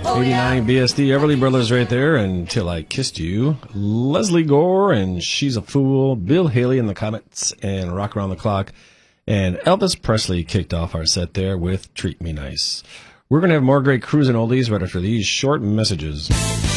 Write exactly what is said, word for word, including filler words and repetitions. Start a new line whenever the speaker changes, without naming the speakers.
Oh,
eighty-nine
yeah.
B S D, Everly Brothers right there, Until I Kissed You. Leslie Gore and She's a Fool. Bill Haley and the Comets and Rock Around the Clock. And Elvis Presley kicked off our set there with Treat Me Nice. We're going to have more great cruising oldies right after these short messages.